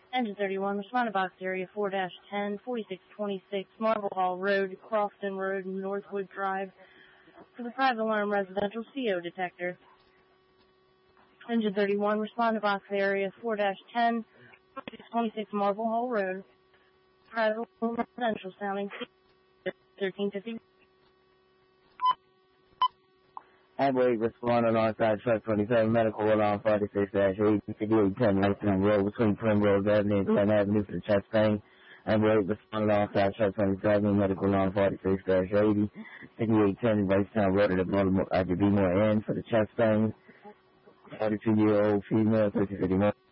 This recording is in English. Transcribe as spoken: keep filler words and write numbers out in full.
Engine thirty-one, respond to box area four dash ten, forty-six twenty-six, Marble Hall Road, Crofton Road, Northwood Drive, for the private alarm residential C O detector. Engine thirty-one, respond to box area four dash ten, forty-six twenty-six, Marble Hall Road, private alarm residential sounding thirteen fifty. Ambulance respond alongside truck twenty-seven, medical alarm forty-six dash eight, fifty-eight ten, Lexington Road between Primrose Avenue and Penn Avenue for the chest pain. Ambulance respond alongside truck twenty-seven, medical alarm forty-six dash eighty, fifty-eight ten, Racetown Road at the Baltimore I G B more N for the chest pain. forty-two year old female, fifty fifty-one.